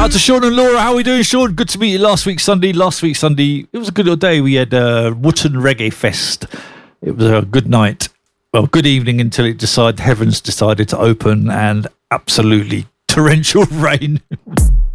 Out to Sean and Laura. How are we doing, Sean? Good to meet you last week Sunday, it was a good little day. We had Wootton Reggae Fest. It was a good night. Well, good evening until Heavens decided to open and absolutely torrential rain.